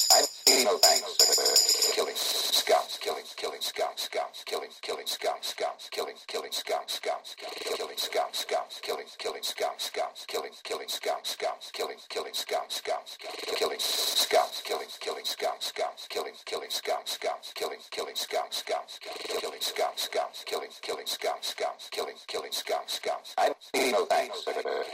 I need no thanks for killing scouts, killing scouts, killing scouts, killing scouts, killing scouts, killing scouts, killing scouts, killing scouts, killing scouts, killing scouts, killing scouts, killing scouts, killing scouts, killing scouts, killing scouts. I need no thanks for